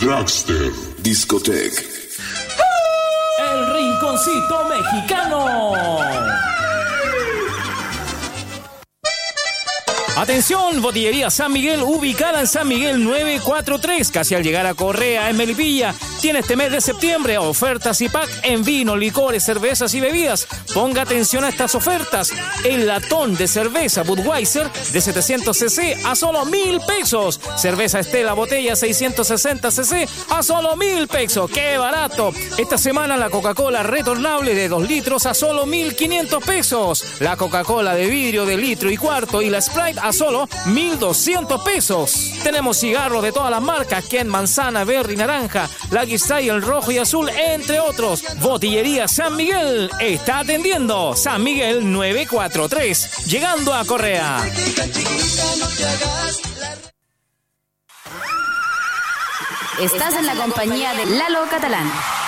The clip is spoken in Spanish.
Dragster Discotech. El Rinconcito Mexicano. Atención, Botillería San Miguel, ubicada en San Miguel 943, casi al llegar a Correa, en Melipilla. Tiene este mes de septiembre ofertas y pack en vino, licores, cervezas y bebidas. Ponga atención a estas ofertas. El latón de cerveza Budweiser de 700 cc a solo 1,000 pesos. Cerveza Estela botella 660 cc a solo 1,000 pesos. ¡Qué barato! Esta semana la Coca-Cola retornable de 2 litros a solo 1,500 pesos. La Coca-Cola de vidrio de litro y cuarto y la Sprite a solo 1,200 pesos. Tenemos cigarros de todas las marcas, Ken, manzana, berry, naranja, Lucky Style, rojo y azul, entre otros. Botillería San Miguel está atendiendo. San Miguel 943, llegando a Correa. Estás en la compañía de Lalo Catalán.